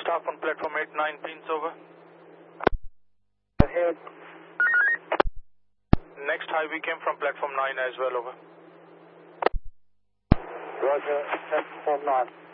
staff on platform 819, over. Ahead. Next high we came from platform 9 as well, over. Roger, platform 9.